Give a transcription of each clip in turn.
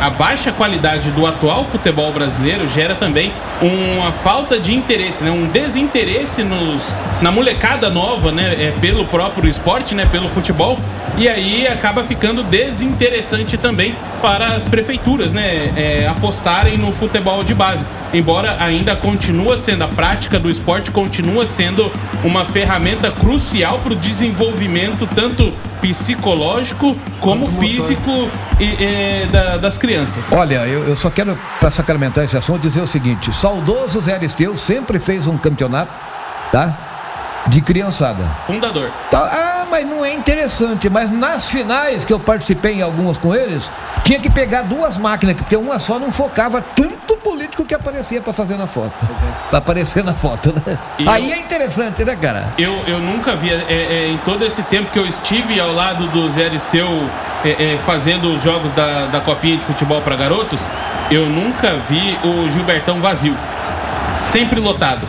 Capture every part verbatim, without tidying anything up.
a baixa qualidade do atual futebol brasileiro gera também uma falta de interesse, né? Um desinteresse nos, na molecada nova, né? É, pelo próprio esporte, né? Pelo futebol, e aí acaba ficando desinteressante também para as prefeituras, né? É, apostarem no futebol de base, embora ainda continua sendo a prática do esporte, continua sendo uma ferramenta crucial para o desenvolvimento tanto psicológico como Quanto físico e, e, da, das crianças. Olha, eu, eu só quero, para sacramentar esse assunto, dizer o seguinte: saudoso Zé Aristeu sempre fez um campeonato, tá? De criançada. Fundador. Tá, ah, mas não é interessante. Mas nas finais que eu participei em algumas com eles, tinha que pegar duas máquinas, porque uma só não focava tanto político que aparecia pra fazer na foto. É. Pra aparecer na foto, né? E aí eu, é interessante, né, cara? Eu, eu nunca vi, é, é, em todo esse tempo que eu estive ao lado do Zé Aristeu é, é, fazendo os jogos da, da Copinha de Futebol para Garotos, eu nunca vi o Gilbertão vazio. Sempre lotado.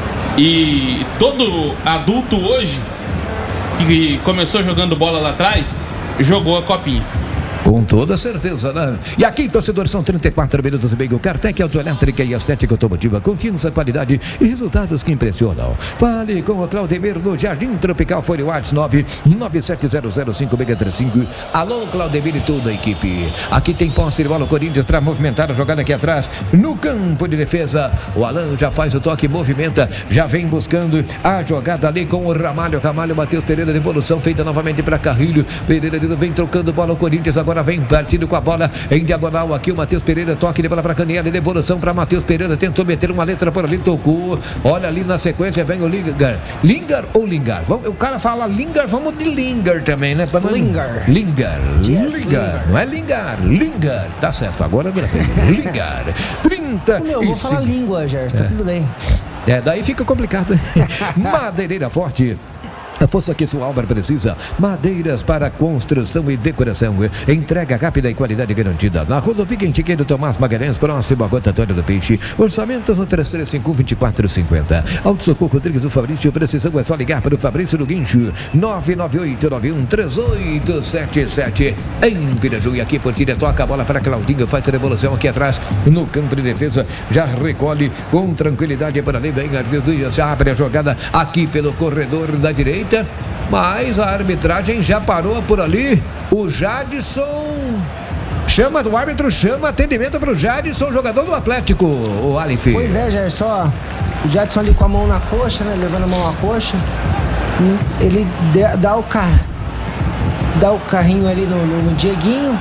E todo adulto hoje, que começou jogando bola lá atrás, jogou a Copinha. Com toda certeza, né? E aqui, torcedores, são trinta e quatro minutos e meio. Cartec Autoelétrica e Estética Automotiva. Confiança, qualidade e resultados que impressionam. Fale com o Claudemir no Jardim Tropical. Fone WhatsApp nove nove sete zero zero cinco seis três cinco. Alô, Claudemir e toda a equipe. Aqui tem posse de bola o Corinthians para movimentar a jogada aqui atrás. No campo de defesa, o Alan já faz o toque, movimenta, já vem buscando a jogada ali com o Ramalho. Ramalho, Matheus Pereira, devolução feita novamente para Carrilho. Pereira vem trocando bola o Corinthians agora. Vem partindo com a bola em diagonal aqui o Matheus Pereira, toque de bola para Canela, devolução para Matheus Pereira, tentou meter uma letra por ali, tocou, olha ali na sequência, vem o Lingar, Lingar ou Lingar? O cara fala Lingar, vamos de Lingar também, né? Não... Lingar. Lingar, yes, Lingar, Lingar, não é Lingar, Lingar, tá certo, agora é Lingar, trinta Meu, eu vou falar língua, Gerson, tá é. Tudo bem. É, daí fica complicado. Madeireira Forte. A força que sua obra precisa. Madeiras para construção e decoração. Entrega rápida e qualidade garantida. Na rodovia Antiqueiro Tomás Magalhães, próximo à rotatória do Peixe. Orçamentos no três três cinco um, dois quatro cinco zero. Auto Socorro Rodrigues do Fabrício. Precisão é só ligar para o Fabrício do Guincho. nove nove oito nove um três oito sete sete. Em Piraju. E aqui por tira, toca a bola para Claudinho. Faz a devolução aqui atrás. No campo de defesa. Já recolhe com tranquilidade por ali. Vem a já abre a jogada aqui pelo corredor da direita. Mas a arbitragem já parou por ali. O Jadson chama, o árbitro chama atendimento para o Jadson, jogador do Atlético, o Aleph. Pois é, Jair, só o Jadson ali com a mão na coxa, né, levando a mão à coxa. Ele dá o carro, dá o carrinho ali no, no, no Dieguinho.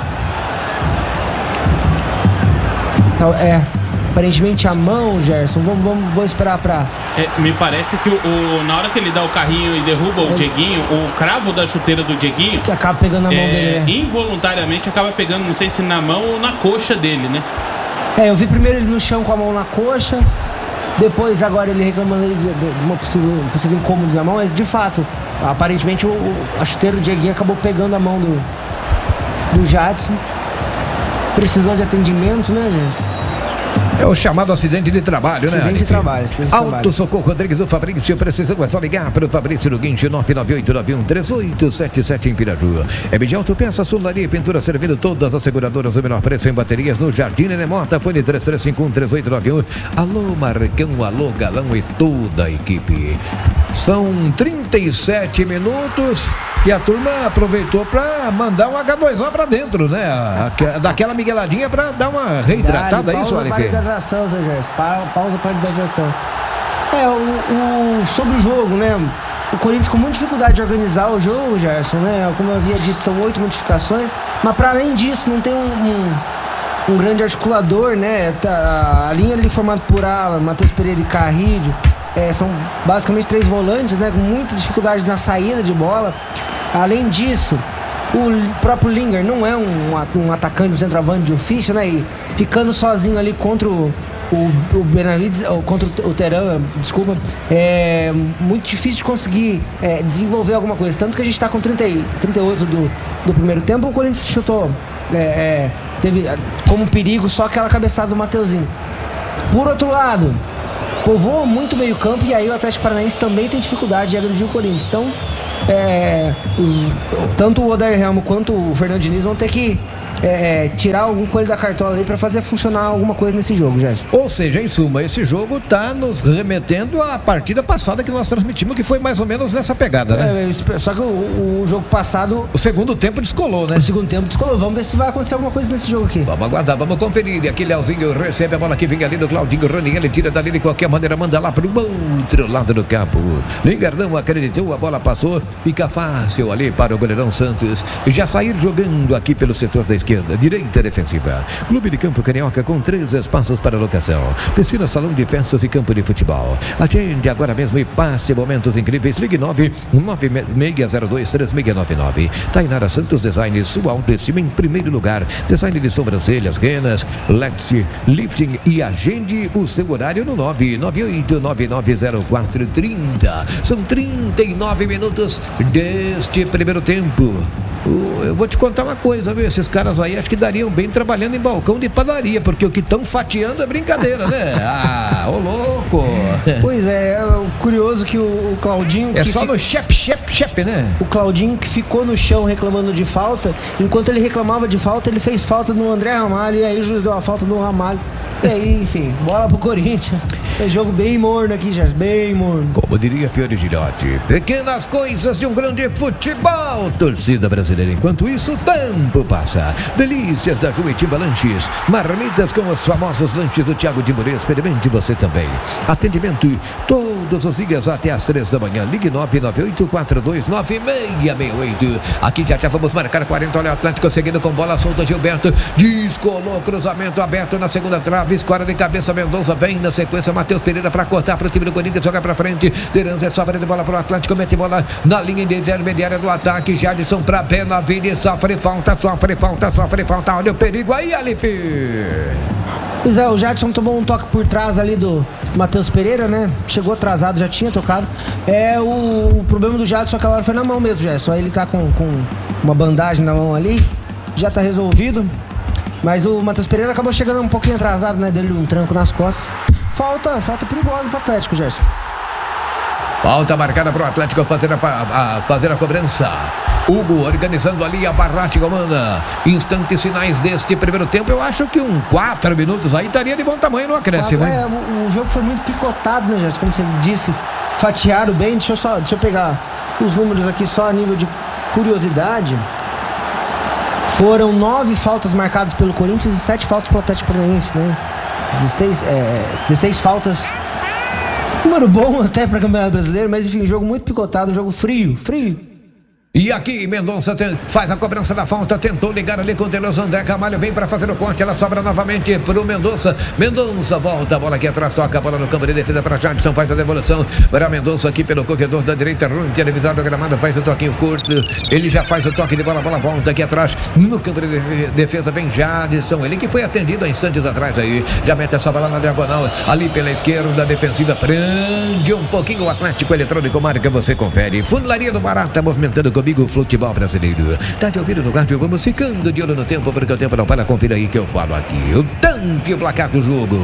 Então, é, aparentemente a mão, Gerson, vamos, vamos, vou esperar pra... É, me parece que o, o, na hora que ele dá o carrinho e derruba o Dieguinho, o cravo da chuteira do Dieguinho... Que acaba pegando a mão é, dele, né? Involuntariamente acaba pegando, não sei se na mão ou na coxa dele, né? É, eu vi primeiro ele no chão com a mão na coxa, depois agora ele reclamando de, de uma possível, possível incômodo na mão, mas de fato, aparentemente o, a chuteira do Dieguinho acabou pegando a mão do, do Jadson. Precisou de atendimento, né, gente? É o chamado acidente de trabalho, acidente né? Acidente de trabalho, acidente de trabalho. Auto Socorro Rodrigues do Fabrício, precisão é só ligar para o Fabrício do Guincho, nove nove oito nove um três oito sete sete em Piraju. É Bidial Autopeça, Solaria e Pintura, servindo todas as seguradoras, o menor preço em baterias no Jardim Enemota, fone três três cinco um três oito nove um. Alô Marcão, alô Galão e toda a equipe. São trinta e sete minutos e a turma aproveitou para mandar um agá dois ó para dentro, né? Daquela migueladinha para dar uma reidratada, é isso, Aleph? Hidratação, seu Gerson. Pa, pausa para hidratação. É, o, o, sobre o jogo, né? O Corinthians com muita dificuldade de organizar o jogo, Gerson, né? Como eu havia dito, são oito modificações, mas para além disso, não tem um, um, um grande articulador, né? Tá, a linha ali formada por Alan, Matheus Pereira e Carrilho, é, são basicamente três volantes, né? Com muita dificuldade na saída de bola. Além disso, o próprio Lingar não é um, um atacante, um centroavante de ofício, né? E ficando sozinho ali contra o, o, o Benavides, ou contra o Teran, desculpa, é muito difícil de conseguir é, desenvolver alguma coisa. Tanto que a gente tá com trinta, trinta e oito do, do primeiro tempo, o Corinthians chutou, é, é, teve como perigo só aquela cabeçada do Mateuzinho. Por outro lado, povoa muito meio campo e aí o Atlético Paranaense também tem dificuldade de agredir o Corinthians. Então, É, os, tanto o Odair Helmo quanto o Fernando Diniz vão ter que é, tirar algum coelho da cartola ali pra fazer funcionar alguma coisa nesse jogo, Gerson. Ou seja, em suma, esse jogo tá nos remetendo à partida passada que nós transmitimos, que foi mais ou menos nessa pegada, né? É, só que o, o jogo passado... O segundo tempo descolou, né? O segundo tempo descolou. Vamos ver se vai acontecer alguma coisa nesse jogo aqui. Vamos aguardar, vamos conferir. E aqui Leozinho recebe a bola que vem ali do Claudinho Rani. Ele tira dali de qualquer maneira, manda lá pro outro lado do campo. Lingardão acreditou, a bola passou. Fica fácil ali para o goleirão Santos já sair jogando aqui pelo setor da esquerda, direita defensiva. Clube de Campo Carioca com três espaços para locação: piscina, salão de festas e campo de futebol. Agende agora mesmo e passe momentos incríveis. Ligue nove nove seis zero dois três seis nove nove. Tainara Santos Design, sua autoestima em primeiro lugar. Design de sobrancelhas, renas, Lex, lifting, e agende o seu horário no nove nove oito nove nove zero quatro três zero. São trinta e nove minutos deste primeiro tempo. Eu vou te contar uma coisa, viu? Esses caras aí acho que dariam bem trabalhando em balcão de padaria, porque o que estão fatiando é brincadeira, né? Ah, ô louco! Pois é, é curioso que o, o Claudinho... É que só fi... no chep, chep, chep, né? O Claudinho que ficou no chão reclamando de falta, enquanto ele reclamava de falta, ele fez falta no André Ramalho, e aí o juiz deu a falta no Ramalho. E aí, enfim, bola pro Corinthians. É jogo bem morno aqui, já, bem morno. Como diria Fiore Gigliotti, pequenas coisas de um grande futebol, torcida brasileira. Enquanto isso, o tempo passa. Delícias da Juetiba Lanches, marmitas com os famosos lanches do Thiago de Moreira. Experimente você também. Atendimento todos os dias até às três da manhã. Ligue nove nove oito quatro dois nove seis seis oito. Aqui já já vamos marcar quarenta. Olha o Atlético seguindo com bola solta. Gilberto descolou, cruzamento aberto na segunda trave. Escora de cabeça, Mendonça vem na sequência. Matheus Pereira para cortar para o time do Corinthians, jogar para frente. Terança é sobra de bola para o Atlético, mete bola na linha intermediária do ataque. Jadson para Benavides, sofre falta, sofre falta, sofre falta. Olha o perigo aí, Alife. Pois é, o Jadson tomou um toque por trás ali do Matheus Pereira, né? Chegou atrasado, já tinha tocado. É, o, o problema do Jadson aquela hora foi na mão mesmo, já. Só ele tá com, com uma bandagem na mão ali. Já tá resolvido. Mas o Matheus Pereira acabou chegando um pouquinho atrasado, né? Dele um tranco nas costas. Falta, falta perigosa pro Atlético, Gerson. Falta marcada pro Atlético fazer a, a, fazer a cobrança. Hugo organizando ali, a Barrati comanda. Instantes finais deste primeiro tempo. Eu acho que um quatro minutos aí estaria de bom tamanho no acréscimo. É, o, o jogo foi muito picotado, né, Gerson? Como você disse, fatiaram bem. Deixa eu, só, deixa eu pegar os números aqui só a nível de curiosidade. Foram nove faltas marcadas pelo Corinthians e sete faltas pelo Atlético Paranaense, né? dezesseis, é, dezesseis faltas. Número bom até para o Campeonato Brasileiro, mas enfim, jogo muito picotado, jogo frio, frio. E aqui Mendonça tem, faz a cobrança da falta, tentou ligar ali com o Teloso. André Camalho vem para fazer o corte, ela sobra novamente pro Mendonça. Mendonça volta, a bola aqui atrás, toca a bola no campo de defesa para Jadson, faz a devolução para Mendonça aqui pelo corredor da direita, rompe a divisão do gramado, faz o toquinho curto, ele já faz o toque de bola, a bola volta aqui atrás, no campo de defesa vem Jadson, ele que foi atendido há instantes atrás aí, já mete essa bola na diagonal, ali pela esquerda, defensiva, prende um pouquinho o Atlético Eletrônico, marca, você confere. Funilaria do Barata, movimentando comigo o futebol brasileiro. Tá de ouvido no rádio, vamos ficando de olho no tempo, porque o tempo não para. Confira aí que eu falo aqui. O tanto e o placar do jogo.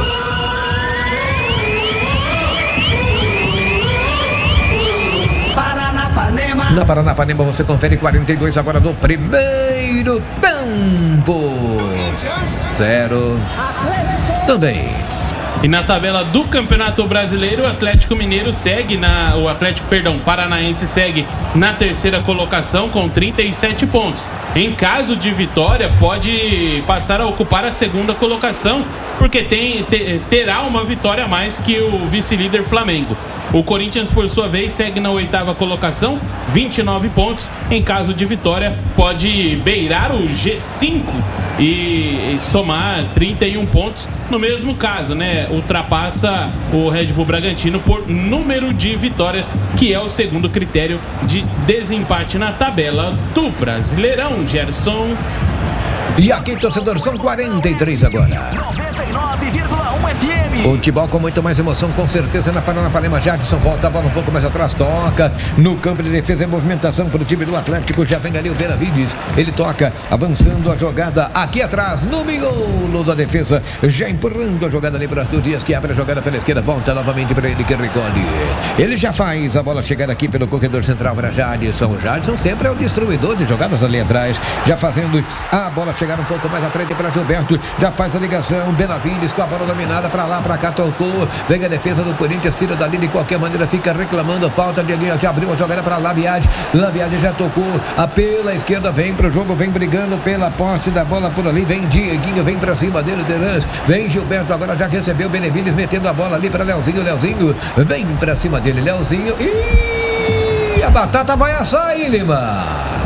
Paranapanema. Na Paranapanema você confere quarenta e dois agora do primeiro tempo. Zero. Também. E na tabela do Campeonato Brasileiro, o Atlético Mineiro segue na... O Atlético, perdão, Paranaense segue na terceira colocação com trinta e sete pontos. Em caso de vitória, pode passar a ocupar a segunda colocação, porque tem, te, terá uma vitória a mais que o vice-líder Flamengo. O Corinthians, por sua vez, segue na oitava colocação, vinte e nove pontos. Em caso de vitória, pode beirar o G cinco e somar trinta e um pontos. No mesmo caso, né? Ultrapassa o Red Bull Bragantino por número de vitórias, que é o segundo critério de desempate na tabela do Brasileirão, Gerson. E aqui, torcedor, são quarenta e três agora. noventa e nove vírgula um F M. Futebol com muito mais emoção, com certeza, na Paranapanema. Jadson volta a bola um pouco mais atrás, toca no campo de defesa, em movimentação para o time do Atlético. Já vem ali o Benavides, ele toca, avançando a jogada aqui atrás, no miolo da defesa, já empurrando a jogada ali para o Arthur Dias, que abre a jogada pela esquerda, volta novamente para ele, que recolhe. Ele já faz a bola chegar aqui pelo corredor central para Jadson. O Jadson sempre é o destruidor de jogadas ali atrás, já fazendo a bola chegar um pouco mais à frente para Gilberto. Já faz a ligação. Benavides com a bola dominada para lá, para cá, tocou. Vem a defesa do Corinthians, tira dali de qualquer maneira, fica reclamando falta. Dieguinho já abriu a jogada para Labiade. Labiade já tocou a pela esquerda, vem pro jogo, vem brigando pela posse da bola por ali. Vem Dieguinho, vem pra cima dele, Terãs. Vem Gilberto, agora já recebeu Benavides, metendo a bola ali para Leozinho. Leozinho vem pra cima dele, Leozinho. E a batata vai assar aí, Lima.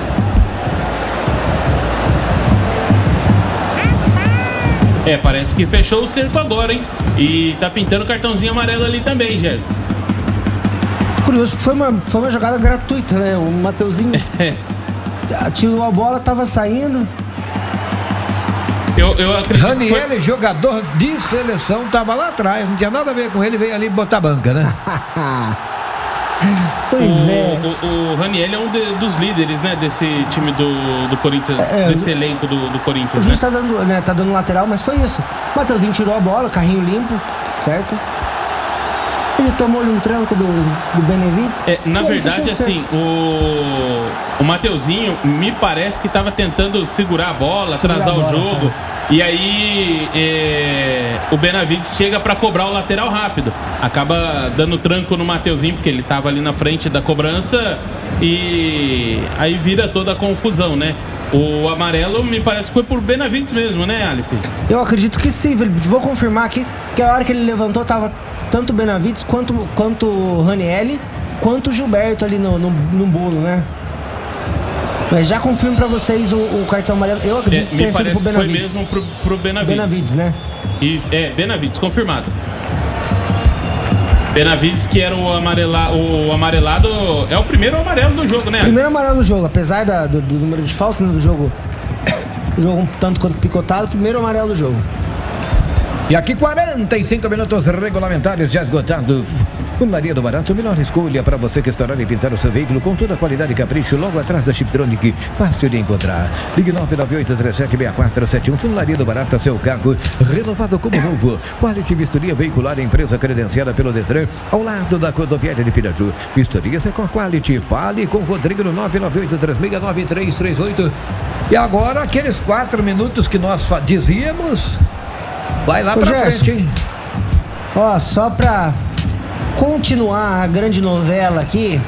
É, parece que fechou o cerco agora, hein? E tá pintando cartãozinho amarelo ali também, Gerson. Curioso, porque foi uma, foi uma jogada gratuita, né? O Mateuzinho tirou a bola, tava saindo. Eu, eu acredito Raniel, que foi... jogador de seleção, tava lá atrás, não tinha nada a ver com ele, veio ali botar a banca, né? Pois o, é. O, o, o Raniel é um de, dos líderes, né, desse time do, do Corinthians, é, desse elenco do, do Corinthians. O juiz né? tá dando, né, tá dando lateral, mas foi isso. O Mateuzinho tirou a bola, carrinho limpo, certo? Ele tomou-lhe um tranco do, do Benavides. É, na verdade, assim, o, o Mateuzinho me parece que estava tentando segurar a bola, Segurar atrasar a bola, o jogo. foi. E aí é, o Benavides chega para cobrar o lateral rápido. Acaba dando tranco no Mateuzinho, porque ele estava ali na frente da cobrança. E aí vira toda a confusão, né? O amarelo me parece que foi por Benavides mesmo, né, Alif? Eu acredito que sim, vou confirmar aqui que a hora que ele levantou tava tanto o Benavides quanto, quanto o Raniel, quanto o Gilberto ali no, no, no bolo, né? Mas já confirmo pra vocês o, o cartão amarelo. Eu acredito É, que tenha sido pro Benavides. Foi mesmo pro, pro Benavides. Benavides, né? Isso, é, Benavides, confirmado. Benavides, que era o, amarela, o amarelado, é o primeiro amarelo do jogo, né? Primeiro amarelo do jogo, apesar da, do, do número de faltas, né, do jogo, o jogo um tanto quanto picotado, primeiro amarelo do jogo. E aqui quarenta e cinco minutos regulamentares já esgotado. Funilaria do Barato, melhor escolha para você que estourar e pintar o seu veículo com toda a qualidade e capricho, logo atrás da Chiptronic, fácil de encontrar. Ligue nove nove oito três sete seis quatro sete um. Funilaria do Barato, seu carro renovado como novo. Quality Vistoria Veicular, empresa credenciada pelo Detran, ao lado da rodoviária de Piraju. Vistorias é com a Quality. Fale com o Rodrigo no nove nove oito três seis nove três três oito. E agora aqueles quatro minutos que nós dizíamos, vai lá Ô, pra Gerson, frente, hein? Ó, só pra continuar a grande novela aqui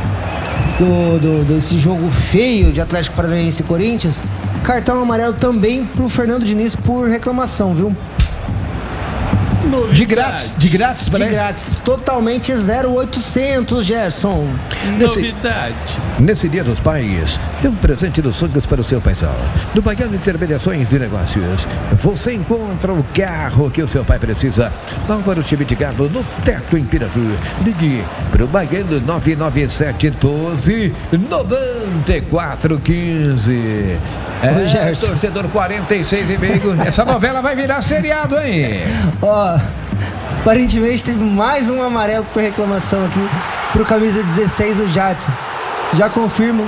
do, do, desse jogo feio de Atlético Paranaense e Corinthians, cartão amarelo também pro Fernando Diniz por reclamação, viu? Novidade. De grátis, de grátis, De peraí. grátis, totalmente zero oitocentos, Gerson. Nesse, Novidade. nesse Dia dos Pais, dê um presente dos sonhos para o seu paizão. No Baiano Intermediações de Negócios, você encontra o carro que o seu pai precisa. Álvaro Chibitigardo, no Teto, em Piraju. Ligue para o Baiano nove nove sete um dois nove quatro um cinco. É, Oi, Gerson. torcedor quarenta e seis e meio. Essa novela vai virar seriado, hein? Ó, aparentemente teve mais um amarelo por reclamação aqui pro camisa dezesseis, o Jadson. Já confirmo.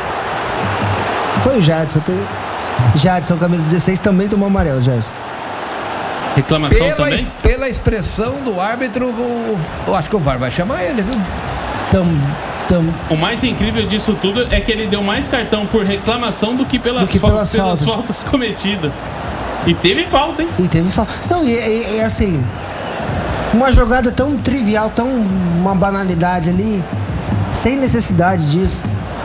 Foi o Jadson. Tem... Jadson, camisa dezesseis, também tomou amarelo, Jadson. Reclamação Pela, também? es- pela expressão do árbitro, o- eu acho que o V A R vai chamar ele, viu? Tam, tam, O mais incrível disso tudo é que ele deu mais cartão por reclamação do que pelas, Do que fal- pelas pelas faltas. faltas cometidas. E teve falta, hein? e teve falta. Não, e é assim, uma jogada tão trivial, tão uma banalidade ali, sem necessidade disso.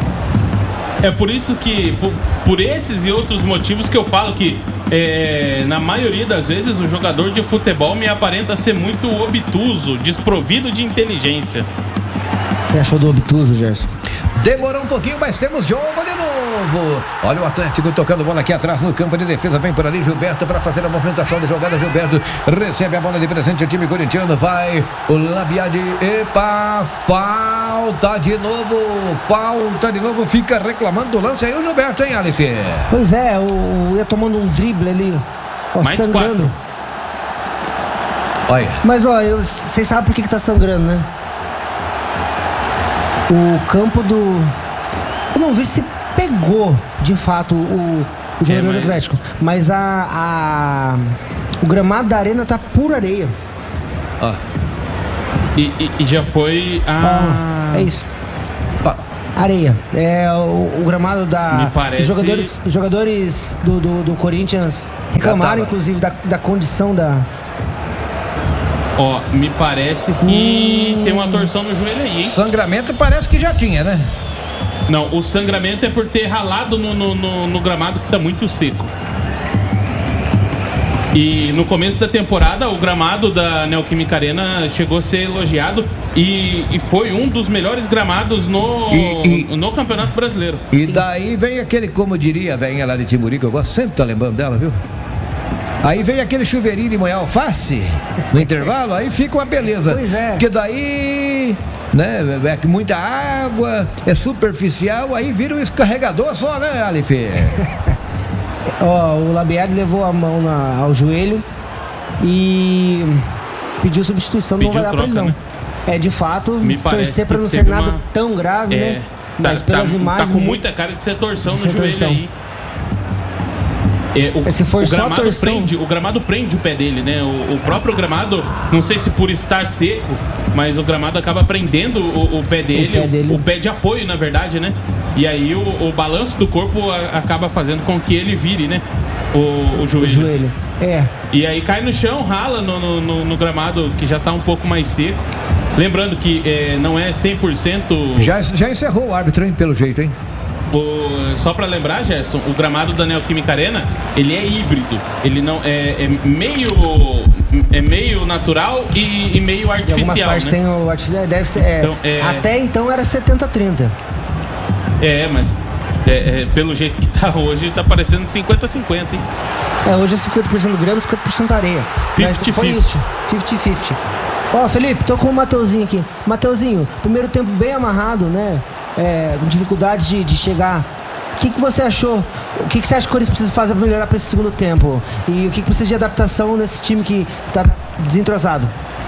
É por isso que, por, por esses e outros motivos que eu falo que, é, na maioria das vezes, o jogador de futebol me aparenta ser muito obtuso, desprovido de inteligência. Você achou do obtuso, Gerson? Demorou um pouquinho, mas temos jogo de novo. Olha o Atlético tocando bola aqui atrás no campo de defesa. Vem por ali Gilberto para fazer a movimentação de jogada. Gilberto recebe a bola de presente. O time corintiano vai. O Labiade. Epa, falta de novo. Falta de novo. Fica reclamando do lance aí o Gilberto, hein, Aleph? Pois é, o, o ia tomando um drible ali, ó, Mais sangrando. quatro. Olha. Mas ó, eu- vocês sabem por que, que tá sangrando, né? O campo do. Eu não vi se pegou de fato o, o jogador É, mas- do Atlético. Mas a, a- o gramado da arena tá pura areia. Ó. E, e- e já foi a. Ó, é isso. Ó, Areia. É o, o gramado da. Me parece... Os jogadores, os jogadores do, do, do Corinthians reclamaram, inclusive, da, da condição da. Ó, me parece que hum... tem uma torção no joelho aí, hein? Sangramento parece que já tinha, né? Não, o sangramento é por ter ralado no, no, no, no gramado que tá muito seco. E no começo da temporada, o gramado da Neoquímica Arena chegou a ser elogiado e, e foi um dos melhores gramados no, e, e, no Campeonato Brasileiro. E daí vem aquele, como diria a velhinha lá de Timuri, que eu gosto sempre de estar lembrando dela, viu? Aí vem aquele chuveirinho de molhar alface no intervalo, aí fica uma beleza. Pois é. Porque daí, né, é muita água, é superficial, aí vira um escarregador só, né, Aleph? Ó, o Labiade levou a mão na, ao joelho e pediu substituição, pediu não vai dar troca, pra ele não. Né? É, de fato, Me torcer pra não ser nada uma... tão grave, é, né? Mas tá, pelas tá, imagens... Tá com muita cara de ser torção de no ser joelho torção. aí. É, o, se for o, só gramado torção... prende, o gramado prende o pé dele, né? O, o próprio gramado, não sei se por estar seco, mas o gramado acaba prendendo o, o pé dele, o pé dele, o, o pé de apoio, na verdade, né? E aí o, o balanço do corpo a, acaba fazendo com que ele vire, né? O, o joelho. O joelho, é. E aí cai no chão, rala no, no, no, no gramado que já tá um pouco mais seco. Lembrando que é, não é cem por cento... Já, já encerrou o árbitro, hein? Pelo jeito, hein? O, só pra lembrar, Gerson, o gramado da Neoquímica Arena, ele é híbrido. Ele não é, é meio é meio natural e, e meio artificial. Em algumas partes, né? Tem o artificial, deve ser. É, então, é... Até então era setenta a trinta. É, mas é, é, pelo jeito que tá hoje, tá parecendo cinquenta a cinquenta, hein? É, hoje é cinquenta por cento grama e cinquenta por cento areia. Mas foi isso, cinquenta cinquenta. Ó, Felipe, tô com o Mateuzinho aqui. Mateuzinho, primeiro tempo bem amarrado, né? É, com dificuldade de, de chegar. O que, que você achou? O que, que você acha que o Corinthians precisa fazer para melhorar para esse segundo tempo? E o que, que precisa de adaptação nesse time que tá desentrosado?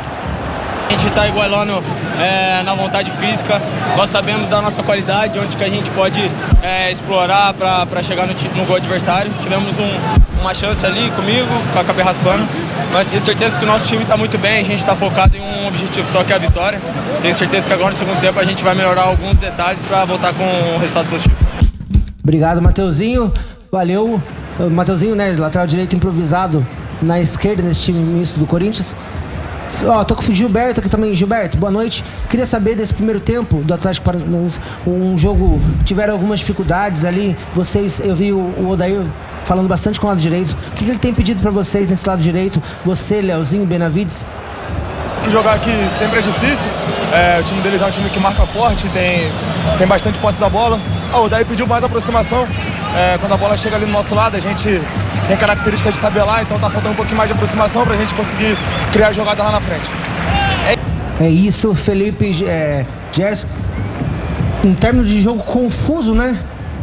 A gente está igualando é, na vontade física. Nós sabemos da nossa qualidade, onde que a gente pode é, explorar para chegar no, no gol adversário. Tivemos um, uma chance ali comigo, que eu acabei raspando. Mas tenho certeza que o nosso time está muito bem, a gente está focado em um objetivo só, que é a vitória. Tenho certeza que agora no segundo tempo a gente vai melhorar alguns detalhes para voltar com um resultado positivo. Obrigado, Mateuzinho. Valeu. Mateuzinho, né, lateral direito improvisado na esquerda nesse time misto do Corinthians. Ó, tô com o Gilberto aqui também. Gilberto, boa noite. Queria saber desse primeiro tempo do Atlético Paranaense, um jogo, tiveram algumas dificuldades ali. Vocês, eu vi o, o Odair falando bastante com o lado direito. O que, que ele tem pedido pra vocês nesse lado direito? Você, Leozinho, Benavides? Jogar aqui sempre é difícil. É, o time deles é um time que marca forte, tem, tem bastante posse da bola. Ah, o Odair pediu mais aproximação. É, quando a bola chega ali no nosso lado, a gente tem característica de tabelar, então tá faltando um pouquinho mais de aproximação pra gente conseguir criar jogada lá na frente. É isso, Felipe, é, Gerson. Um término de jogo confuso, né?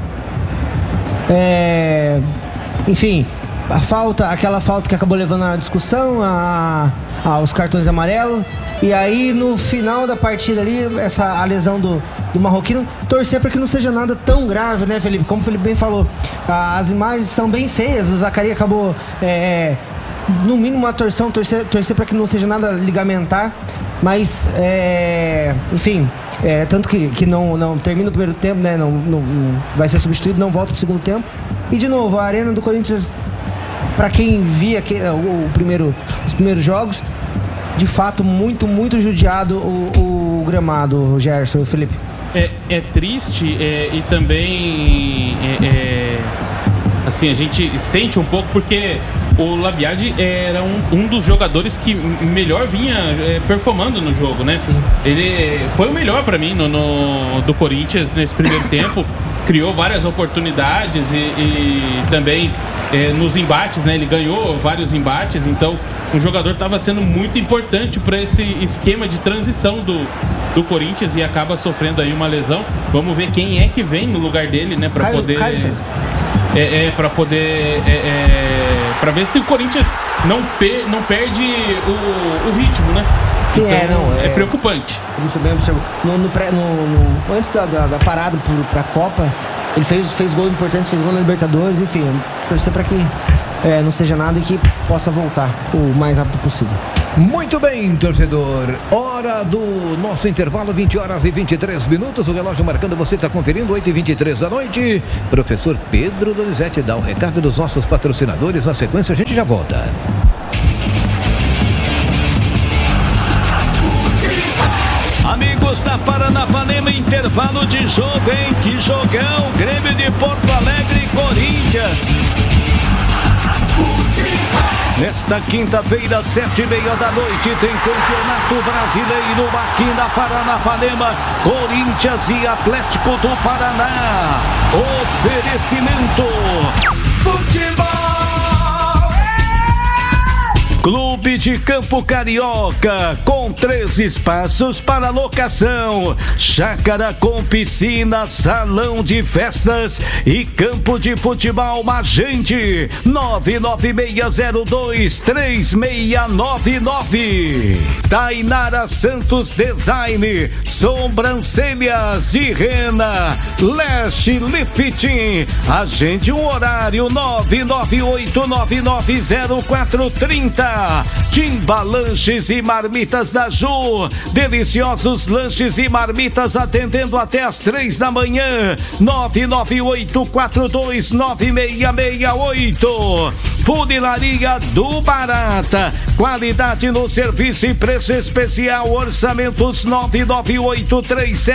É, enfim, a falta, aquela falta que acabou levando a discussão, a, a, os cartões amarelos. E aí, no final da partida ali, essa, a lesão do, do marroquino, torcer para que não seja nada tão grave, né, Felipe? Como o Felipe bem falou, as imagens são bem feias, o Zacarias acabou, é, no mínimo, uma torção, torcer, torcer para que não seja nada ligamentar, mas, é, enfim, é, tanto que, que não, não termina o primeiro tempo, né, não, não, não vai ser substituído, não volta para o segundo tempo. E, de novo, a Arena do Corinthians, para quem via que, o, o primeiro, os primeiros jogos, de fato, muito, muito judiado o, o gramado, Gerson e Felipe. É, é triste é, e também é, é, assim, a gente sente um pouco porque o Labiade era um, um dos jogadores que melhor vinha é, performando no jogo, né? Sim. Ele foi o melhor para mim no, no, do Corinthians nesse primeiro tempo. Criou várias oportunidades e, e também é, nos embates, né? Ele ganhou vários embates, então o jogador estava sendo muito importante para esse esquema de transição do, do Corinthians e acaba sofrendo aí uma lesão. Vamos ver quem é que vem no lugar dele, né? Para poder Caio é, é para poder é, é, para ver se o Corinthians não, per, não perde o, o ritmo, né? Sim, então, é, não, é, é preocupante. Como você bem observou, no, no, pré, no, no, antes da, da, da parada para a Copa, ele fez, fez gols importantes, fez gol na Libertadores, enfim, torcer para que é, não seja nada e que possa voltar o mais rápido possível. Muito bem, torcedor. Hora do nosso intervalo, vinte horas e vinte e três minutos. O relógio marcando, você está conferindo, oito e vinte e três da noite. Professor Pedro Donizete dá o recado dos nossos patrocinadores. Na sequência, a gente já volta. Amigos da Paranapanema, intervalo de jogo, hein? Que jogão! Grêmio de Porto Alegre e Corinthians. Nesta quinta-feira, sete e meia da noite, tem Campeonato Brasileiro aqui na Paranapanema. Corinthians e Atlético do Paraná. Oferecimento Futebol. Clube de Campo Carioca, com três espaços para locação: chácara com piscina, salão de festas e campo de futebol. Magente nove nove seis zero dois três seis nove nove. Tainara Santos Design, sobrancelhas de rena. Lash Lifting, agende um horário nove nove oito nove nove zero quatro três zero. Timba Lanches e Marmitas da Ju, deliciosos lanches e marmitas atendendo até às três da manhã. Nove nove oito quatro dois nove seis seis oito. Funilaria do Barata, qualidade no serviço e preço especial. Orçamentos nove nove oito três